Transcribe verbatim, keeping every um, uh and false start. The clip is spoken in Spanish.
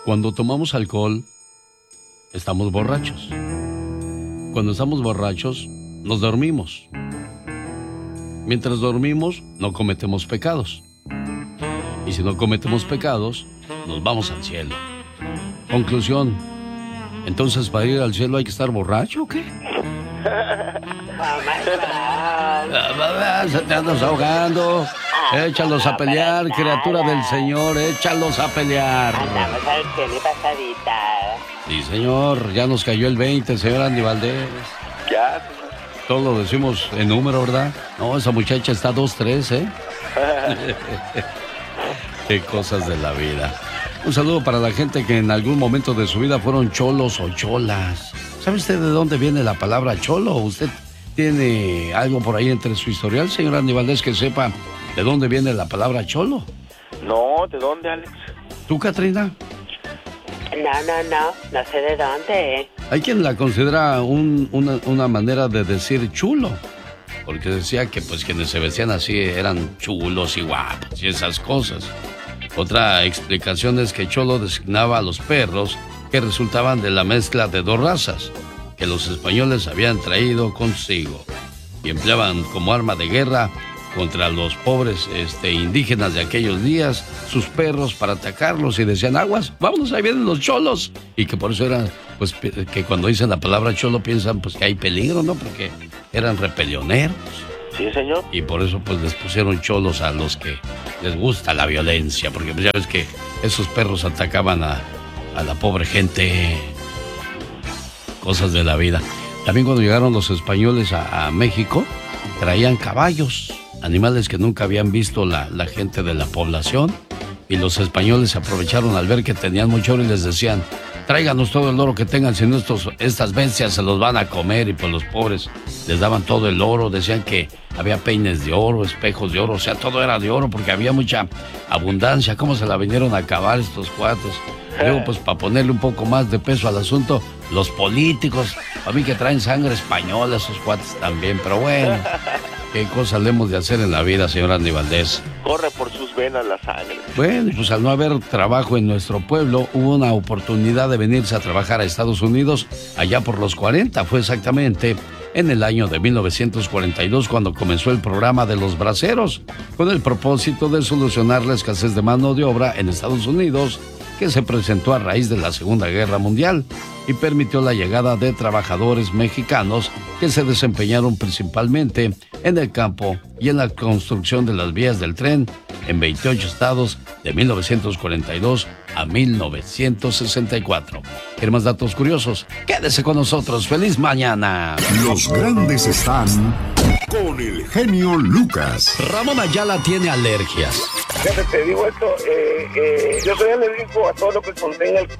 Cuando tomamos alcohol, estamos borrachos. Cuando estamos borrachos, nos dormimos. Mientras dormimos, no cometemos pecados. Y si no cometemos pecados, nos vamos al cielo. Conclusión. Entonces, ¿para ir al cielo hay que estar borracho o qué? Se te andas ahogando. Échalos a pelear, criatura del Señor. Échalos a pelear. Andamos al cielo y pasadita. Sí, señor. Ya nos cayó el veinte, señor Andy Valdés. Ya, Todo lo decimos en número, ¿verdad? No, esa muchacha está dos tres, ¿eh? Qué cosas de la vida. Un saludo para la gente que en algún momento de su vida fueron cholos o cholas. ¿Sabe usted de dónde viene la palabra cholo? ¿Usted tiene algo por ahí entre su historial, señor Andy Valdés, que sepa de dónde viene la palabra cholo? No, ¿de dónde, Alex? ¿Tú, Katrina? No, no, no, no sé de dónde. Hay quien la considera un, una, una manera de decir chulo, porque decía que pues quienes se vestían así eran chulos y guapos y esas cosas. Otra explicación es que cholo designaba a los perros que resultaban de la mezcla de dos razas que los españoles habían traído consigo y empleaban como arma de guerra contra los pobres este, indígenas de aquellos días, sus perros para atacarlos, y decían, aguas, vámonos, ahí vienen los cholos, y que por eso eran, pues, que cuando dicen la palabra cholo piensan pues que hay peligro, ¿no? Porque eran repelioneros. Sí, señor. Y por eso pues les pusieron cholos a los que les gusta la violencia, porque pues ya ves que esos perros atacaban a, a la pobre gente. Cosas de la vida. También cuando llegaron los españoles a, a México, traían caballos, animales que nunca habían visto la, la gente de la población, y los españoles aprovecharon al ver que tenían mucho oro y les decían, tráiganos todo el oro que tengan, si no estos, estas bestias se los van a comer. Y pues los pobres les daban todo el oro, decían que había peines de oro, espejos de oro, o sea, todo era de oro porque había mucha abundancia. ¿Cómo se la vinieron a acabar estos cuates? Luego, pues, para ponerle un poco más de peso al asunto, los políticos, a mí que traen sangre española, esos cuates también, pero bueno, qué cosas le hemos de hacer en la vida, señor Andy Valdés. Corre por sus venas la sangre. Bueno, pues al no haber trabajo en nuestro pueblo, hubo una oportunidad de venirse a trabajar a Estados Unidos allá por los cuarenta, fue exactamente en el año de mil novecientos cuarenta y dos cuando comenzó el programa de los braceros, con el propósito de solucionar la escasez de mano de obra en Estados Unidos, que se presentó a raíz de la Segunda Guerra Mundial y permitió la llegada de trabajadores mexicanos que se desempeñaron principalmente en el campo y en la construcción de las vías del tren en veintiocho estados de mil novecientos cuarenta y dos a mil novecientos sesenta y cuatro. ¿Quieren más datos curiosos? Quédese con nosotros. ¡Feliz mañana! Los grandes están con el genio Lucas. Ramón Ayala tiene alergias. Fíjate, te digo esto, eh, eh, yo soy alérgico a todo lo que contenga alcohol.